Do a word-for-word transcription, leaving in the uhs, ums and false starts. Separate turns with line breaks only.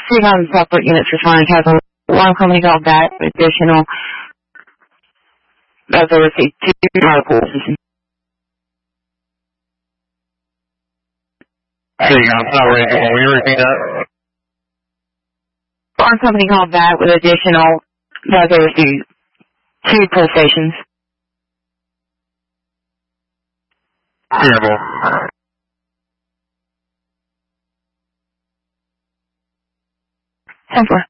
three thousand separate units responding to one company called back with additional as they received two articles.
Hey, I'm not ready. Can we repeat that?
One company called back with additional as they received two pull stations.
Terrible.
ten four.